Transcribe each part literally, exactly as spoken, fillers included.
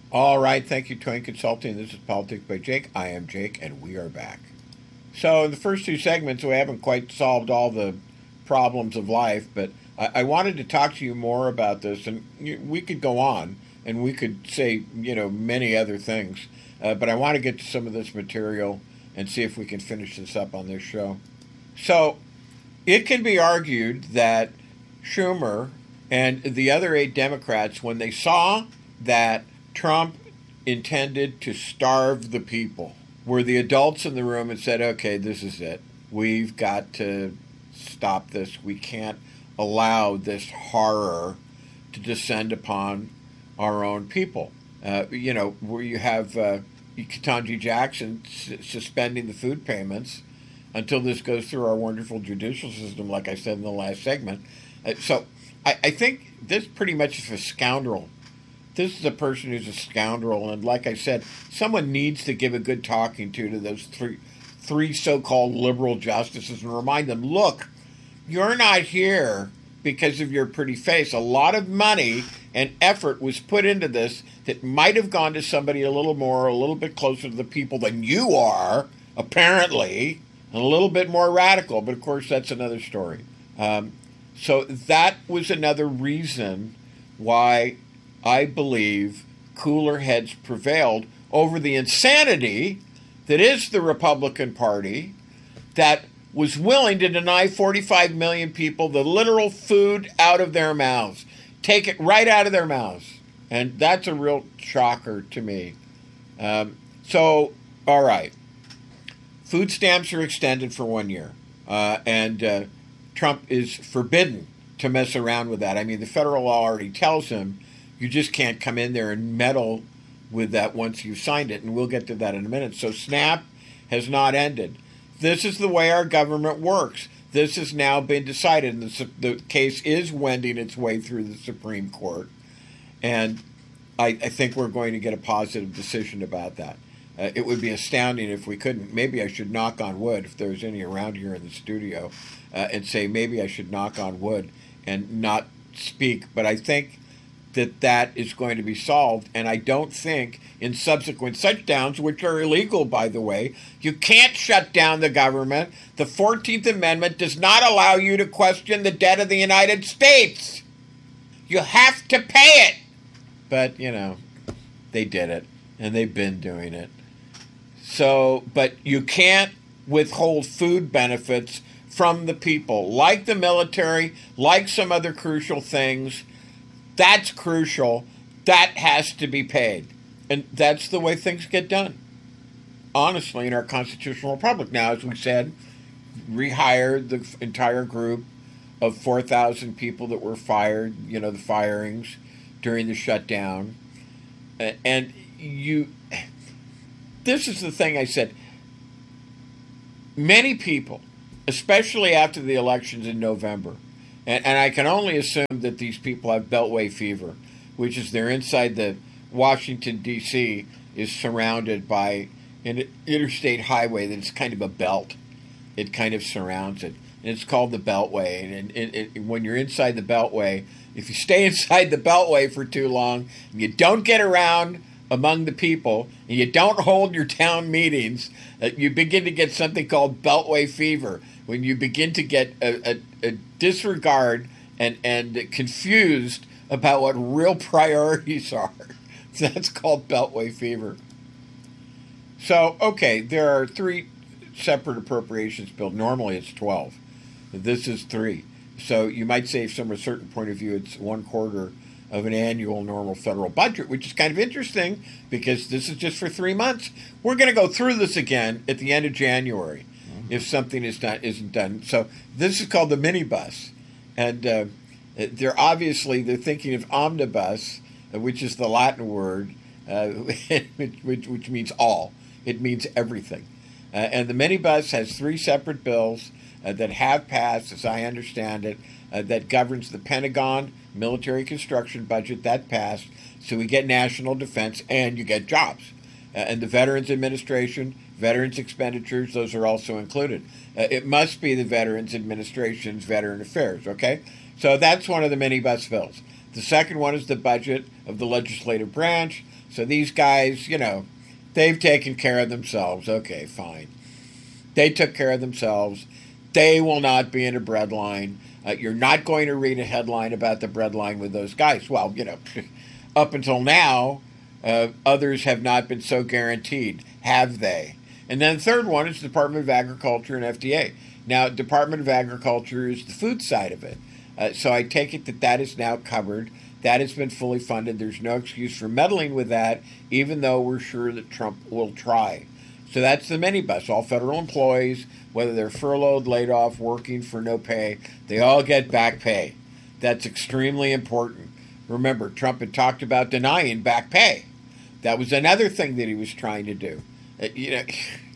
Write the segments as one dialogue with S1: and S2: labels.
S1: All right, thank you, Twain Consulting. This is Politics by Jake. I am Jake, and we are back. So, in the first two segments, we haven't quite solved all the problems of life, but I, I wanted to talk to you more about this, and you, we could go on, and we could say, you know, many other things, uh, but I want to get to some of this material and see if we can finish this up on this show. So, it can be argued that Schumer and the other eight Democrats, when they saw that Trump intended to starve the people, were the adults in the room and said, okay, this is it. We've got to stop this. We can't allow this horror to descend upon our own people. Uh, you know, where you have uh, Ketanji Jackson s- suspending the food payments until this goes through our wonderful judicial system, like I said in the last segment. Uh, so I, I think this pretty much is a scoundrel. This is a person who's a scoundrel, and like I said, someone needs to give a good talking to to those three, three so-called liberal justices and remind them, look, you're not here because of your pretty face. A lot of money and effort was put into this that might have gone to somebody a little more, a little bit closer to the people than you are, apparently, and a little bit more radical. But, of course, that's another story. Um, so that was another reason why I believe cooler heads prevailed over the insanity that is the Republican Party that was willing to deny forty-five million people the literal food out of their mouths. Take it right out of their mouths. And that's a real shocker to me. Um, so, all right. Food stamps are extended for one year. Uh, and uh, Trump is forbidden to mess around with that. I mean, the federal law already tells him you just can't come in there and meddle with that once you've signed it, and we'll get to that in a minute. So SNAP has not ended. This is the way our government works. This has now been decided, and the, the case is wending its way through the Supreme Court, and I, I think we're going to get a positive decision about that. Uh, it would be astounding if we couldn't. Maybe I should knock on wood, if there's any around here in the studio, uh, and say maybe I should knock on wood and not speak, but I think that that is going to be solved, and I don't think in subsequent shutdowns, which are illegal, by the way, you can't shut down the government. The fourteenth Amendment does not allow you to question the debt of the United States. You have to pay it. But, you know, they did it, and they've been doing it. So, but you can't withhold food benefits from the people, like the military, like some other crucial things. That's crucial. That has to be paid. And that's the way things get done, honestly, in our constitutional republic. Now, as we said, rehired the entire group of four thousand people that were fired, you know, the firings during the shutdown. And you, this is the thing I said. Many people, especially after the elections in November, And, and I can only assume that these people have Beltway fever, which is they're inside the Washington, D C is surrounded by an interstate highway that's kind of a belt. It kind of surrounds it. And it's called the Beltway. And it, it, it, when you're inside the Beltway, if you stay inside the Beltway for too long, and you don't get around among the people, and you don't hold your town meetings, uh, you begin to get something called Beltway fever. When you begin to get a, a, a disregard and, and confused about what real priorities are. That's called Beltway fever. So, okay, there are three separate appropriations bills. Normally it's twelve. This is three. So you might say from a certain point of view it's one quarter of an annual normal federal budget, which is kind of interesting because this is just for three months. We're going to go through this again at the end of January if something is not, isn't done. So this is called the minibus. And uh, they're obviously, they're thinking of omnibus, uh, which is the Latin word, uh, which, which means all. It means everything. Uh, and the minibus has three separate bills uh, that have passed, as I understand it, uh, that governs the Pentagon military construction budget. That passed. So we get national defense and you get jobs. Uh, and the Veterans Administration, veterans expenditures, those are also included. Uh, it must be the Veterans Administration's Veteran Affairs, okay? So that's one of the minibus bills. The second one is the budget of the legislative branch. So these guys, you know, they've taken care of themselves. Okay, fine. They took care of themselves. They will not be in a breadline. Uh, you're not going to read a headline about the breadline with those guys. Well, you know, up until now, uh, others have not been so guaranteed, have they? And then the third one is the Department of Agriculture and F D A. Now, Department of Agriculture is the food side of it. Uh, so I take it that that is now covered. That has been fully funded. There's no excuse for meddling with that, even though we're sure that Trump will try. So that's the minibus. All federal employees, whether they're furloughed, laid off, working for no pay, they all get back pay. That's extremely important. Remember, Trump had talked about denying back pay. That was another thing that he was trying to do. Uh, you know,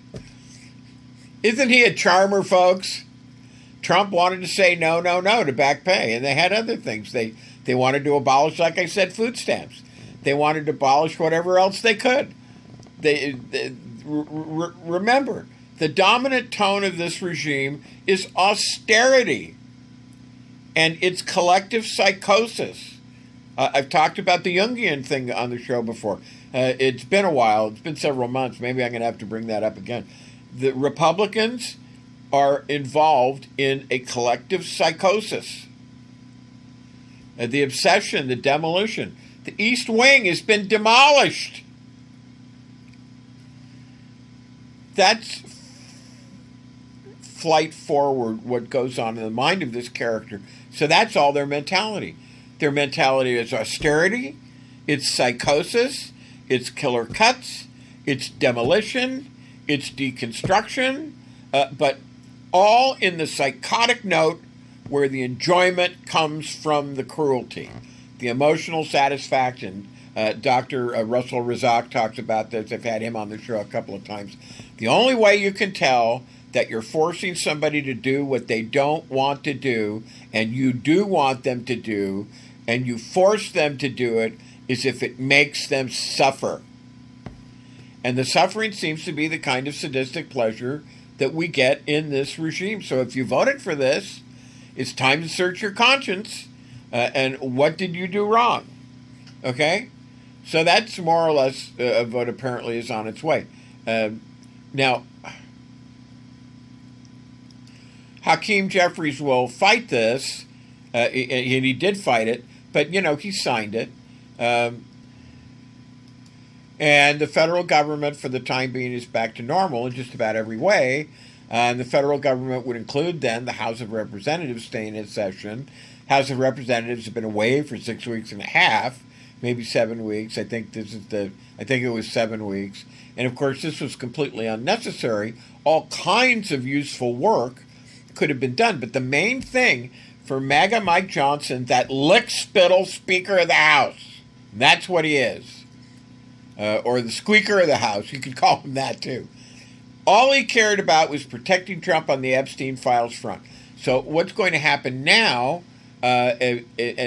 S1: isn't he a charmer, folks? Trump wanted to say no, no, no to back pay, and they had other things. They they wanted to abolish, like I said, food stamps. They wanted to abolish whatever else they could. They, they re- remember, the dominant tone of this regime is austerity, and it's collective psychosis. Uh, I've talked about the Jungian thing on the show before. Uh, it's been a while. It's been several months. Maybe I'm going to have to bring that up again. The Republicans are involved in a collective psychosis. Uh, the obsession, the demolition. The East Wing has been demolished. That's flight forward, what goes on in the mind of this character. So that's all their mentality. Their mentality is austerity, it's psychosis, it's killer cuts, it's demolition, it's deconstruction, uh, but all in the psychotic note where the enjoyment comes from the cruelty, the emotional satisfaction. Uh, Doctor Uh, Russell Razak talks about this. I've had him on the show a couple of times. The only way you can tell that you're forcing somebody to do what they don't want to do, and you do want them to do, and you force them to do it, is if it makes them suffer. And the suffering seems to be the kind of sadistic pleasure that we get in this regime. So if you voted for this, it's time to search your conscience. Uh, and what did you do wrong? Okay? So that's more or less uh, what apparently is on its way. Uh, now, Hakeem Jeffries will fight this, uh, and he did fight it, but, you know, he signed it. Um, and the federal government, for the time being, is back to normal in just about every way. Uh, and the federal government would include, then, the House of Representatives staying in session. House of Representatives have been away for six weeks and a half, maybe seven weeks. I think this is the, I think it was seven weeks. And, of course, this was completely unnecessary. All kinds of useful work could have been done. But the main thing for MAGA Mike Johnson, that lick-spittle Speaker of the House, that's what he is. Uh, or the Squeaker of the House, you could call him that too. All he cared about was protecting Trump on the Epstein files front. So what's going to happen now, uh, and